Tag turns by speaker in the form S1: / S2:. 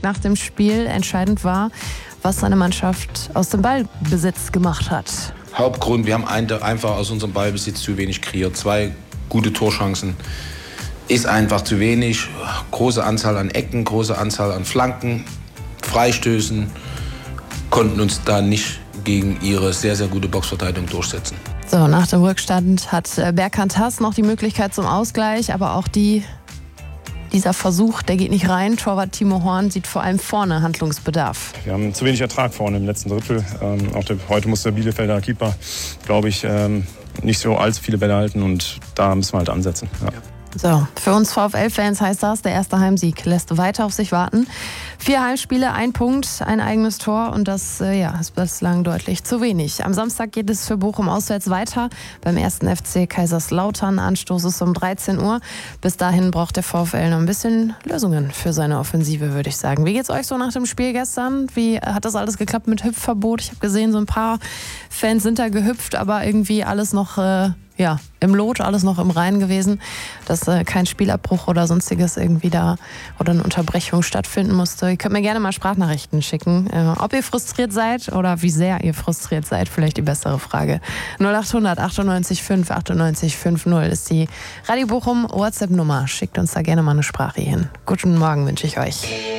S1: nach dem Spiel. Entscheidend war, was seine Mannschaft aus dem Ballbesitz gemacht hat.
S2: Hauptgrund, wir haben einfach aus unserem Ballbesitz zu wenig kreiert. 2 gute Torchancen ist einfach zu wenig. Große Anzahl an Ecken, große Anzahl an Flanken, Freistößen, konnten uns da nicht gegen ihre sehr, sehr gute Boxverteidigung durchsetzen.
S1: So, nach dem Rückstand hat Berkant Hass noch die Möglichkeit zum Ausgleich, aber auch dieser Versuch, der geht nicht rein. Torwart Timo Horn sieht vor allem vorne Handlungsbedarf.
S3: Wir haben zu wenig Ertrag vorne im letzten Drittel. Heute muss der Bielefelder Keeper, glaube ich, nicht so allzu viele Bälle halten und da müssen wir halt ansetzen. Ja.
S1: So, für uns VfL-Fans heißt das, der erste Heimsieg lässt weiter auf sich warten. 4 Heimspiele, 1 Punkt, ein eigenes Tor und das ist bislang deutlich zu wenig. Am Samstag geht es für Bochum auswärts weiter beim 1. FC Kaiserslautern. Anstoß ist um 13 Uhr. Bis dahin braucht der VfL noch ein bisschen Lösungen für seine Offensive, würde ich sagen. Wie geht's euch so nach dem Spiel gestern? Wie hat das alles geklappt mit Hüpfverbot? Ich habe gesehen, so ein paar Fans sind da gehüpft, aber irgendwie alles noch im Lot, alles noch im Reinen gewesen, dass kein Spielabbruch oder sonstiges irgendwie da oder eine Unterbrechung stattfinden musste. Ihr könnt mir gerne mal Sprachnachrichten schicken, ob ihr frustriert seid oder wie sehr ihr frustriert seid, vielleicht die bessere Frage. 0800 98 5 98 50 ist die Radio Bochum WhatsApp-Nummer. Schickt uns da gerne mal eine Sprache hin. Guten Morgen wünsche ich euch.